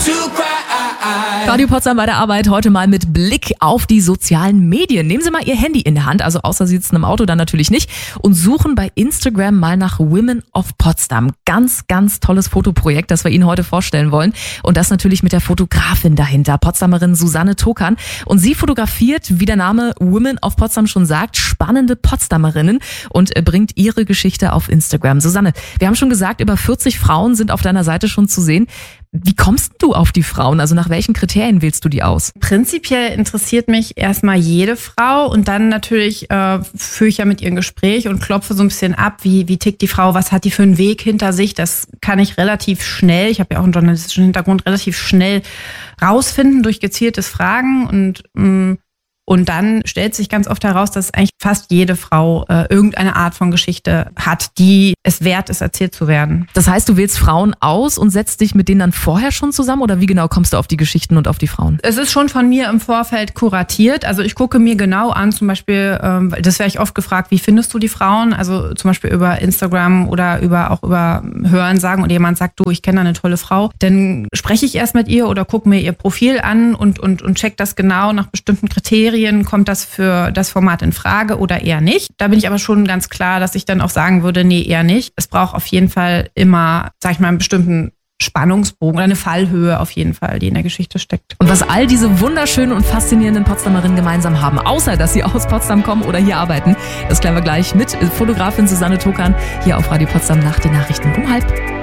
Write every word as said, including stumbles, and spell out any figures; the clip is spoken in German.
Radio Potsdam bei der Arbeit heute mal mit Blick auf die sozialen Medien. Nehmen Sie mal Ihr Handy in der Hand, also außer Sie sitzen im Auto dann natürlich nicht, und suchen bei Instagram mal nach Women of Potsdam. Ganz, ganz tolles Fotoprojekt, das wir Ihnen heute vorstellen wollen. Und das natürlich mit der Fotografin dahinter, Potsdamerin Susanne Tokan. Und sie fotografiert, wie der Name Women of Potsdam schon sagt, spannende Potsdamerinnen und bringt ihre Geschichte auf Instagram. Susanne, wir haben schon gesagt, über vierzig Frauen sind auf deiner Seite schon zu sehen. Wie kommst du auf die Frauen? Also nach welchen Kriterien wählst du die aus? Prinzipiell interessiert mich erstmal jede Frau und dann natürlich äh, führe ich ja mit ihr ein Gespräch und klopfe so ein bisschen ab, wie, wie tickt die Frau, was hat die für einen Weg hinter sich. Das kann ich relativ schnell, ich habe ja auch einen journalistischen Hintergrund, relativ schnell rausfinden durch gezieltes Fragen und mh, Und dann stellt sich ganz oft heraus, dass eigentlich fast jede Frau äh, irgendeine Art von Geschichte hat, die es wert ist, erzählt zu werden. Das heißt, du wählst Frauen aus und setzt dich mit denen dann vorher schon zusammen? Oder wie genau kommst du auf die Geschichten und auf die Frauen? Es ist schon von mir im Vorfeld kuratiert. Also ich gucke mir genau an, zum Beispiel, ähm, das werde ich oft gefragt, wie findest du die Frauen? Also zum Beispiel über Instagram oder über auch über Hörensagen oder jemand sagt, du, ich kenne da eine tolle Frau. Dann spreche ich erst mit ihr oder gucke mir ihr Profil an und, und, und check das genau nach bestimmten Kriterien. Kommt das für das Format in Frage oder eher nicht? Da bin ich aber schon ganz klar, dass ich dann auch sagen würde, nee, eher nicht. Es braucht auf jeden Fall immer, sag ich mal, einen bestimmten Spannungsbogen oder eine Fallhöhe auf jeden Fall, die in der Geschichte steckt. Und was all diese wunderschönen und faszinierenden Potsdamerinnen gemeinsam haben, außer dass sie aus Potsdam kommen oder hier arbeiten, das klären wir gleich mit Fotografin Susanne Tokan hier auf Radio Potsdam nach den Nachrichten um halb.